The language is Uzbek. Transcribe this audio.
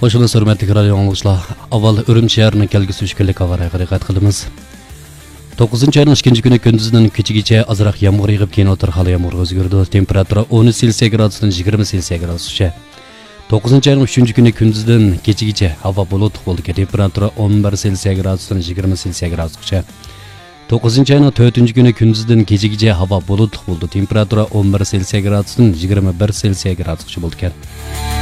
Hoşçakalın hürmetli radyo dinləyicilər. Avval Ürüm şəhərinin kelgisi 3 günlük hava haqiqat qılımız. 9 ayının 2 günü gündüzdən keçigiçə azraq yağmur yağıb keyin o'tirxali yağmur o'zgardi. Temperatura 10 Selsiya gradusdan 20 Selsiya gradusgacha. 9 ayının 3 günü gündüzdən keçigiçə hava bulutlu bo'ldi. Temperatura 11 Selsiya gradusdan 20 Selsiya gradusgacha. 9 ayının 4 günü gündüzdən keçigiçə hava bulutlu bo'ldi. Temperatura 11 Selsiya gradusdan 21 Selsiya gradusgacha bo'ldi.